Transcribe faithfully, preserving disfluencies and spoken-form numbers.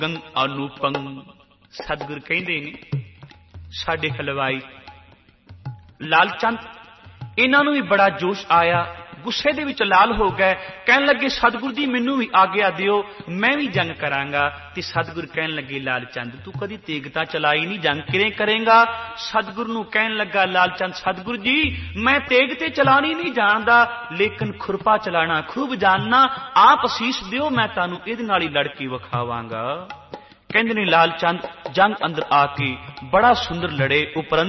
ਗੰ ਅਨੂਪੰ ਸਤਿਗੁਰ ਕਹਿੰਦੇ ਨੇ ਸਾਡੇ ਹਲਵਾਈ ਲਾਲ ਚੰਦ ਇਹਨਾਂ ਨੂੰ ਵੀ ਬੜਾ ਜੋਸ਼ ਆਇਆ, ਗੁੱਸੇ ਦੇ ਵਿੱਚ ਲਾਲ ਹੋ ਗਏ। ਕਹਿਣ ਲੱਗੇ ਸਤਿਗੁਰ ਜੀ ਮੈਨੂੰ ਵੀ ਆਗਿਆ ਦਿਓ, ਮੈਂ ਵੀ ਜੰਗ ਕਰਾਂਗਾ। ਤੇ ਸਤਿਗੁਰ ਕਹਿਣ ਲੱਗੇ ਲਾਲ ਚੰਦ ਤੂੰ ਕਦੀ ਤੇਗ ਤਾਂ ਚਲਾਈ ਨਹੀਂ, ਜੰਗ ਕਿਵੇਂ ਕਰੇਗਾ? ਸਤਿਗੁਰ ਨੂੰ ਕਹਿਣ ਲੱਗਾ ਲਾਲ ਚੰਦ ਸਤਿਗੁਰ ਜੀ ਮੈਂ ਤੇਗ ਤੇ ਚਲਾਣੀ ਨਹੀਂ ਜਾਣਦਾ, ਲੇਕਿਨ ਖੁਰਪਾ ਚਲਾਣਾ ਖੂਬ ਜਾਣਨਾ, ਆਪ ਅਸੀਸ ਦਿਓ ਮੈਂ ਤੁਹਾਨੂੰ ਇਹਦੇ ਨਾਲ ਹੀ ਲੜ ਕੇ ਵਿਖਾਵਾਂਗਾ। ਕਹਿੰਦੇ ਨੇ ਲਾਲ ਚੰਦ ਜੰਗ ਅੰਦਰ ਆ ਕੇ ਬੜਾ ਸੁੰਦਰ ਲੜੇ। ਉਪਰੰਤ